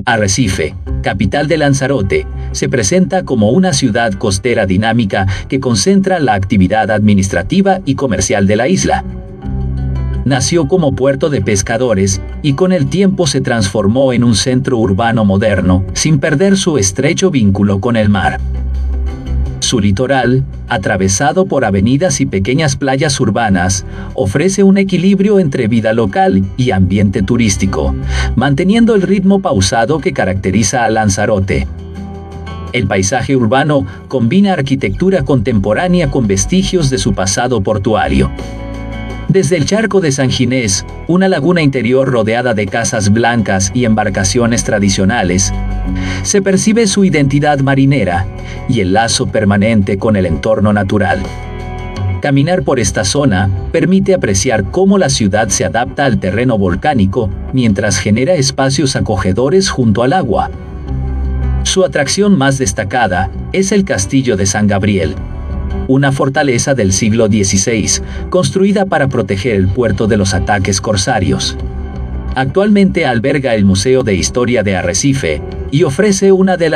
Arrecife, capital de Lanzarote, se presenta como una ciudad costera dinámica que concentra la actividad administrativa y comercial de la isla. Nació como puerto de pescadores y con el tiempo se transformó en un centro urbano moderno, sin perder su estrecho vínculo con el mar. Su litoral, atravesado por avenidas y pequeñas playas urbanas, ofrece un equilibrio entre vida local y ambiente turístico, manteniendo el ritmo pausado que caracteriza a Lanzarote. El paisaje urbano combina arquitectura contemporánea con vestigios de su pasado portuario. Desde el charco de San Ginés, una laguna interior rodeada de casas blancas y embarcaciones tradicionales, se percibe su identidad marinera y el lazo permanente con el entorno natural. Caminar por esta zona permite apreciar cómo la ciudad se adapta al terreno volcánico mientras genera espacios acogedores junto al agua. Su atracción más destacada es el Castillo de San Gabriel, una fortaleza del siglo XVI, construida para proteger el puerto de los ataques corsarios. Actualmente alberga el Museo de Historia de Arrecife y ofrece una de las